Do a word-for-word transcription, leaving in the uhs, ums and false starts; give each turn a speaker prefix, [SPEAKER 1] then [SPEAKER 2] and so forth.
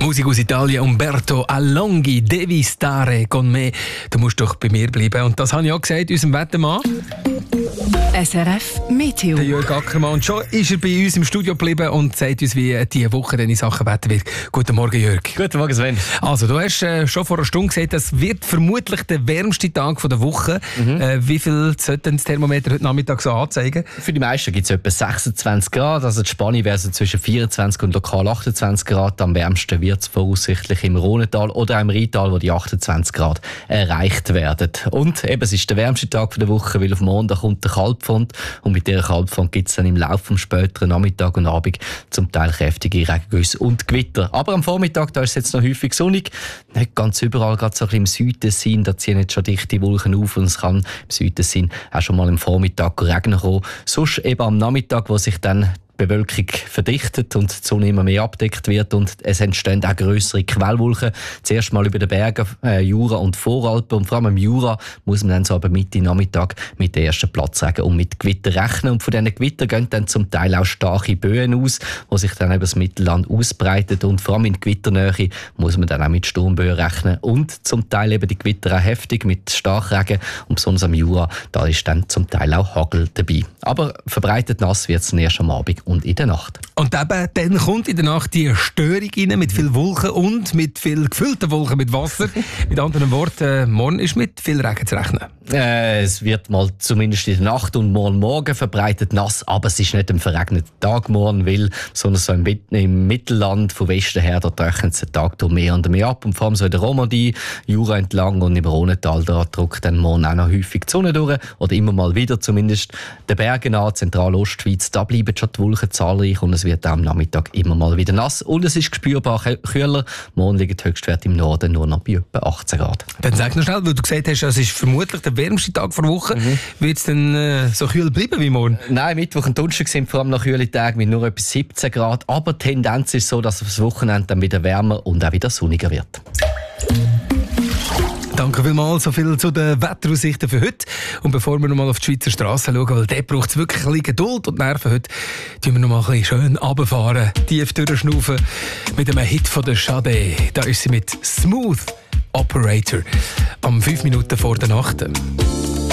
[SPEAKER 1] Musik aus Italien, Umberto Alonghi, Devi stare con me. Du musst doch bei mir bleiben. Und das habe ich auch gesagt, unserem Wettermann.
[SPEAKER 2] S R F Meteo.
[SPEAKER 1] Der Jörg Ackermann. Und schon ist er bei uns im Studio geblieben und sagt uns, wie diese Woche in Sachen Wetter wird. Guten Morgen, Jörg.
[SPEAKER 3] Guten Morgen, Sven.
[SPEAKER 1] Also, du hast äh, schon vor einer Stunde gesagt, das wird vermutlich der wärmste Tag der Woche. Mhm. Äh, wie viel sollte das Thermometer heute Nachmittag so anzeigen?
[SPEAKER 3] Für die meisten gibt es etwa sechsundzwanzig Grad. Also die Spanne wäre so zwischen vierundzwanzig und lokal achtundzwanzig Grad. Am wärmsten wird es voraussichtlich im Rhonental oder im Rheintal, wo die achtundzwanzig Grad erreicht werden. Und eben, es ist der wärmste Tag der Woche, weil auf Montag kommt der Kaltfront. Und mit dieser Kaltfront gibt es dann im Laufe des späteren Nachmittag und Abend zum Teil kräftige Regengüsse und Gewitter. Aber am Vormittag, da ist es jetzt noch häufig sonnig. Nicht ganz überall, gerade so ein bisschen im Südtessin, da ziehen jetzt schon dichte Wolken auf und es kann im Südtessin auch schon mal am Vormittag regnen kommen. Sonst eben am Nachmittag, wo sich dann die Bewölkung verdichtet und die Sonne immer mehr abdeckt wird und es entstehen auch grössere Quellwolken. Zuerst mal über den Bergen, äh, Jura und Voralpen und vor allem im Jura muss man dann so aber Mitte Nachmittag mit den ersten Platzregen und mit Gewitter rechnen. Und von diesen Gewittern gehen dann zum Teil auch starke Böen aus, die sich dann über das Mittelland ausbreiten und vor allem in Gewitternähe muss man dann auch mit Sturmböen rechnen und zum Teil eben die Gewitter auch heftig mit Starkregen und besonders am Jura, da ist dann zum Teil auch Hagel dabei. Aber verbreitet nass wird es erst am Abend und in der Nacht.
[SPEAKER 1] Und eben, dann kommt in der Nacht die Störung rein mit viel Wolken und mit viel gefüllten Wolken mit Wasser. Mit anderen Worten, morgen ist mit viel Regen zu rechnen.
[SPEAKER 3] Äh, es wird mal zumindest in der Nacht und morgen Morgen verbreitet nass, aber es ist nicht ein verregneter Tag morgen, weil sondern so im, im Mittelland von Westen her, da trocknet es den Tag durch mehr und mehr ab. Und vor allem so in der Romandie, Jura entlang und im Rhonental, da drückt dann morgen auch noch häufig die Sonne durch, oder immer mal wieder zumindest. Den Bergen an, Zentralostschweiz, da bleiben schon die Wolken zahlreich und es wird auch am Nachmittag immer mal wieder nass. Und es ist spürbar kühler. Morgen liegt der Höchstwert im Norden nur noch bei etwa achtzehn Grad.
[SPEAKER 1] Dann sag noch schnell, weil du gesagt hast, es ist vermutlich der wärmste Tag der Woche. Mhm. Wird es dann äh, so kühl bleiben wie morgen?
[SPEAKER 3] Nein, Mittwoch und Donnerstag sind vor allem noch kühle Tage mit nur etwa siebzehn Grad. Aber die Tendenz ist so, dass das Wochenende dann wieder wärmer und auch wieder sonniger wird.
[SPEAKER 1] Danke vielmals, so viel zu den Wetteraussichten für heute. Und bevor wir noch mal auf die Schweizer Straße schauen, weil dort braucht es wirklich ein bisschen Geduld und Nerven heute, tun wir noch mal ein bisschen schön runterfahren, tief durchschnaufen mit einem Hit von der Sade. Da ist sie mit Smooth Operator am fünf Minuten vor der Nacht.